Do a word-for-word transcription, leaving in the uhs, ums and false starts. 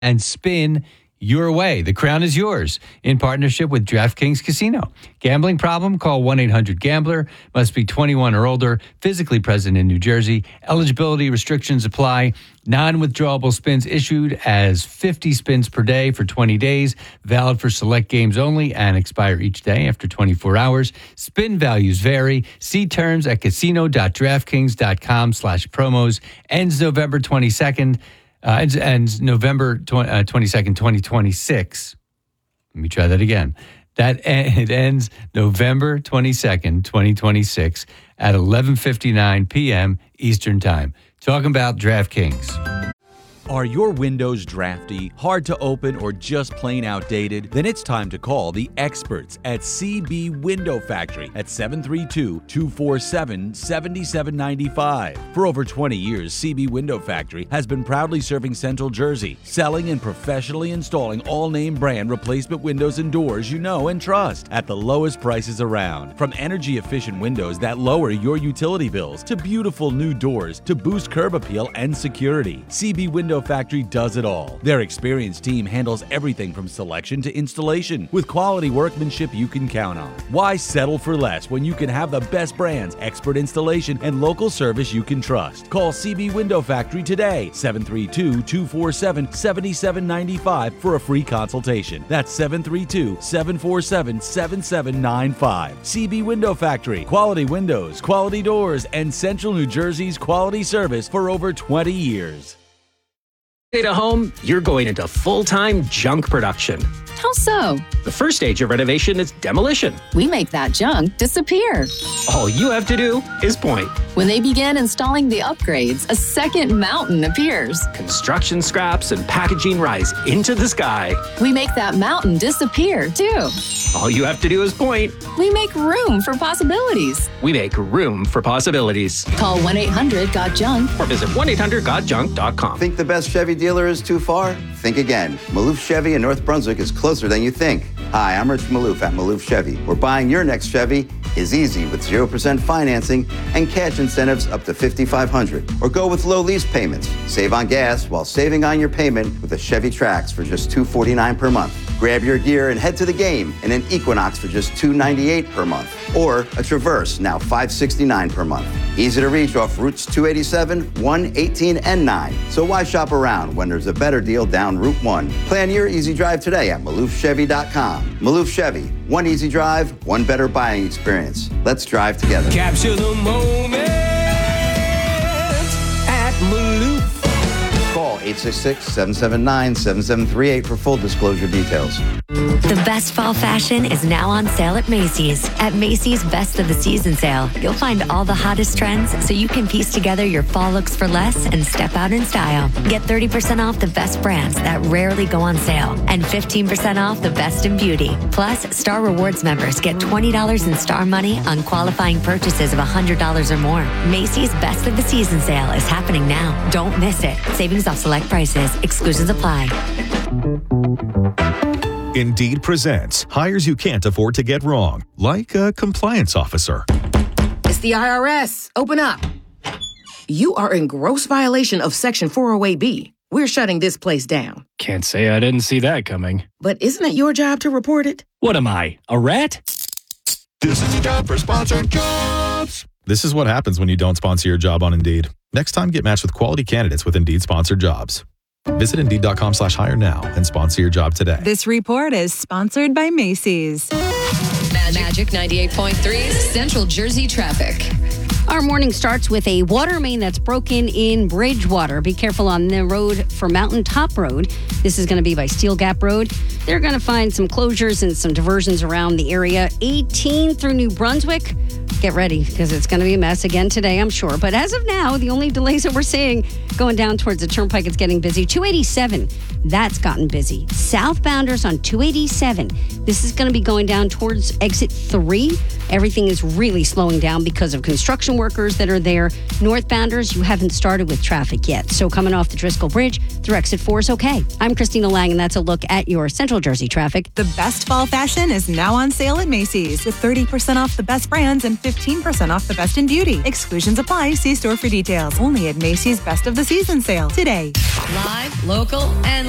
and spin your way. The crown is yours in partnership with DraftKings Casino. Gambling problem? Call one eight hundred gambler. Must be twenty-one or older. Physically present in New Jersey. Eligibility restrictions apply. Non-withdrawable spins issued as fifty spins per day for twenty days. Valid for select games only and expire each day after twenty-four hours. Spin values vary. See terms at casino.draftkings.com slash promos. Ends November twenty-second. Uh, ends, ends November twenty-second, twenty twenty-six. Let me try that again. That It ends November twenty-second, twenty twenty-six at eleven fifty-nine p.m. Eastern Time. Talking about DraftKings. Are your windows drafty, hard to open, or just plain outdated? Then it's time to call the experts at C B Window Factory at seven three two, two four seven, seven seven nine five. For over twenty years, C B Window Factory has been proudly serving Central Jersey, selling and professionally installing all name brand replacement windows and doors you know and trust at the lowest prices around. From energy efficient windows that lower your utility bills to beautiful new doors to boost curb appeal and security, C B Window Factory does it all. Their experienced team handles everything from selection to installation with quality workmanship you can count on. Why settle for less when you can have the best brands, expert installation, and local service you can trust? Call C B Window Factory today, seven three two, two four seven, seven seven nine five for a free consultation. That's seven three two, seven four seven, seven seven nine five. C B Window Factory, quality windows, quality doors, and Central New Jersey's quality service for over twenty years. At home, you're going into full-time junk production. How so? The first stage of renovation is demolition. We make that junk disappear. All you have to do is point. When they begin installing the upgrades, a second mountain appears. Construction scraps and packaging rise into the sky. We make that mountain disappear, too. All you have to do is point. We make room for possibilities. We make room for possibilities. Call one eight hundred got junk or visit one eight hundred got junk dot com. Think the best Chevy dealer is too far? Think again. Maloof Chevy in North Brunswick is closer than you think. Hi, I'm Rich Maloof at Maloof Chevy, where buying your next Chevy is easy with zero percent financing and cash incentives up to five thousand five hundred dollars. Or go with low lease payments. Save on gas while saving on your payment with a Chevy Trax for just two hundred forty-nine dollars per month. Grab your gear and head to the game in an Equinox for just two hundred ninety-eight dollars per month. Or a Traverse, now five hundred sixty-nine dollars per month. Easy to reach off routes two eighty-seven, one eighteen, and nine. So why shop around when there's a better deal down Route one? Plan your easy drive today at maloof chevy dot com. Maloof Chevy, one easy drive, one better buying experience. Let's drive together. Capture the moment at Maloof. Call eight six six, seven seven nine, seven seven three eight for full disclosure details. The best fall fashion is now on sale at Macy's. At Macy's Best of the Season sale, you'll find all the hottest trends so you can piece together your fall looks for less and step out in style. Get thirty percent off the best brands that rarely go on sale and fifteen percent off the best in beauty. Plus, Star Rewards members get twenty dollars in Star Money on qualifying purchases of one hundred dollars or more. Macy's Best of the Season sale is happening now. Don't miss it. Savings off select prices. Exclusions apply. Indeed presents hires you can't afford to get wrong, like a compliance officer. It's the I R S. Open up. You are in gross violation of Section four oh eight B. We're shutting this place down. Can't say I didn't see that coming. But isn't it your job to report it? What am I, a rat? This is a job for sponsored jobs. This is what happens when you don't sponsor your job on Indeed. Next time, get matched with quality candidates with Indeed sponsored jobs. Visit Indeed.com slash hire now and sponsor your job today. This report is sponsored by Macy's. Magic ninety-eight point three Central Jersey traffic. Our morning starts with a water main that's broken in Bridgewater. Be careful on the road for Mountain Top Road. This is going to be by Steel Gap Road. They're going to find some closures and some diversions around the area. eighteen through New Brunswick. Get ready because it's going to be a mess again today, I'm sure. But as of now, the only delays that we're seeing going down towards the Turnpike, it's getting busy. two eighty-seven, that's gotten busy. Southbounders on two eighty-seven. This is going to be going down towards exit three. Everything is really slowing down because of construction workers that are there. Northbounders, you haven't started with traffic yet. So coming off the Driscoll Bridge through exit four is okay. I'm Christina Lang, and that's a look at your Central Jersey traffic. The best fall fashion is now on sale at Macy's with thirty percent off the best brands and fifteen percent off the best in beauty. Exclusions apply. See store for details. Only at Macy's Best of the Season sale today. Live, local, and